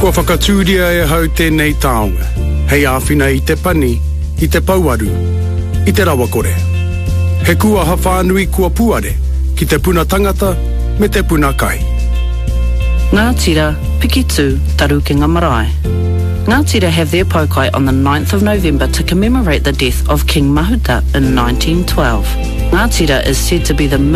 Kua whakatūria e hau tēnei taonga. Hei āwhina i te pani, i te pauaru, i te rawakore. He kua hawhanui kua puare, ki te puna tangata me te puna kai. Ngā Tira, Pikitu, Taru ki ngā marae. Ngā Tira have their paukai on the 9th of November to commemorate the death of King Mahuta in 1912. Ngā Tira is said to be the